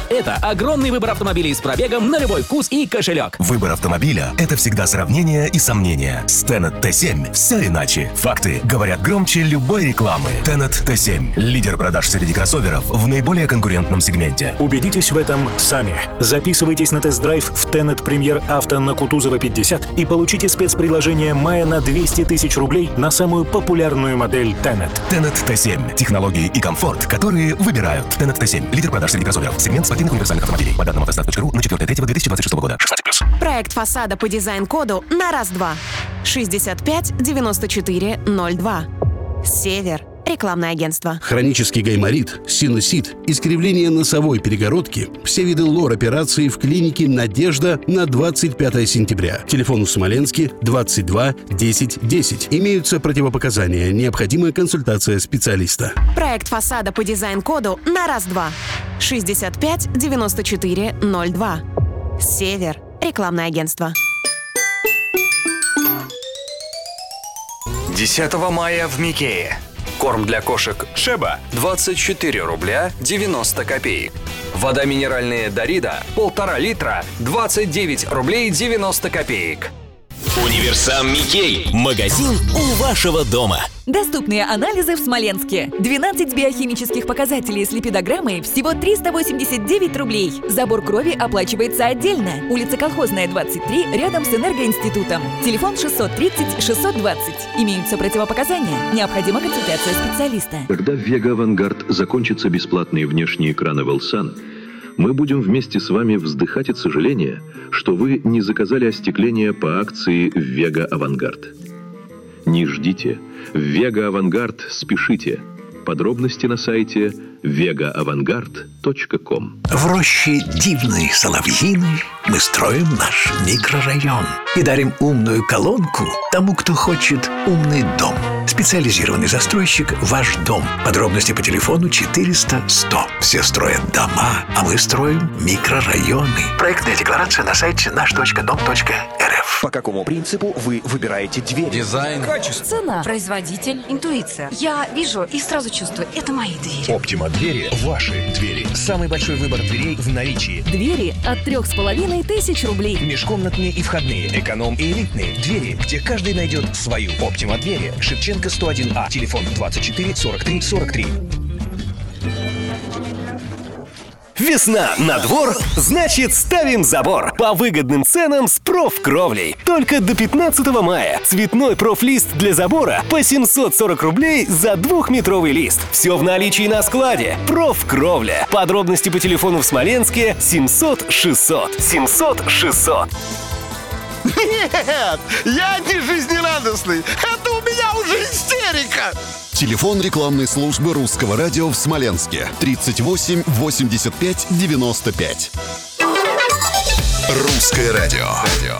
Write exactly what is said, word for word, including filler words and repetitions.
Это огромный выбор автомобилей с пробегом на любой вкус и кошелек. Выбор автомобиля – это всегда сравнение и сомнения. С Tenet Т семь все иначе. Факты говорят громче любой рекламы. Tenet Т семь – лидер продаж среди кроссоверов в наиболее конкурентном сегменте. Убедитесь в этом сами. Записывайтесь на тест-драйв в Tenet Premier Auto на Кутузова пятьдесят и получите спецпредложение мая на двести тысяч рублей на самую популярную модель Tenet. Tenet Т семь – технологии и комфорт, которые выбирают. Tenet Т семь – лидер продаж среди кроссоверов. Сегмент спортивных универсальных автомобилей. По данным автостат точка ру на четвёртое третьего две тысячи двадцать шестого года. шестнадцать плюс. Проект фасада по дизайн-коду на раз-два. шестьдесят пять девяносто четыре ноль два. Север. Рекламное агентство. Хронический гайморит, синусит, искривление носовой перегородки. Все виды лор-операции в клинике «Надежда» на двадцать пятое сентября. Телефон в Смоленске двадцать два десять десять. Имеются противопоказания. Необходимая консультация специалиста. Проект фасада по дизайн-коду на раз-два. шестьдесят пять девяносто четыре ноль два. Север. Рекламное агентство. десятого мая в Микее. Корм для кошек Шеба двадцать четыре рубля девяносто копеек. Вода минеральная Дарида полтора литра двадцать девять рублей девяносто копеек. Универсам Микей. Магазин у вашего дома. Доступные анализы в Смоленске. двенадцать биохимических показателей с липидограммой всего триста восемьдесят девять рублей. Забор крови оплачивается отдельно. Улица Колхозная, двадцать три, рядом с Энергоинститутом. Телефон шестьсот тридцать шестьсот двадцать. Имеются противопоказания. Необходима консультация специалиста. Когда в Вега Авангард закончатся бесплатные внешние экраны Велсан, мы будем вместе с вами вздыхать от сожаления, что вы не заказали остекление по акции в Вега Авангард. Не ждите. В Вега Авангард спешите. Подробности на сайте вега авангард точка ком. В роще дивной соловьиной мы строим наш микрорайон и дарим умную колонку тому, кто хочет умный дом. Специализированный застройщик «Ваш дом». Подробности по телефону четыреста сто. Все строят дома, а мы строим микрорайоны. Проектная декларация на сайте наш точка дом точка эр эф. По какому принципу вы выбираете дверь? Дизайн, качество, цена, производитель, интуиция. Я вижу и сразу чувствую, это мои двери. Оптима двери – ваши двери. Самый большой выбор дверей в наличии. Двери от трех с половиной тысяч рублей. Межкомнатные и входные, эконом и элитные. Двери, где каждый найдет свою. Оптима двери. Шевченко сто один А. Телефон двадцать четыре сорок три сорок три. Весна на двор, значит ставим забор. По выгодным ценам с профкровлей. Только до пятнадцатого мая. Цветной профлист для забора по семьсот сорок рублей за двухметровый лист. Все в наличии на складе. Профкровля. Подробности по телефону в Смоленске семьсот шестьсот. семьсот шестьсот. Нет, я не жизнерадостный. Это у меня уже истерика. Телефон рекламной службы Русского радио в Смоленске. тридцать восемь восемьдесят пять девяносто пять. Русское радио.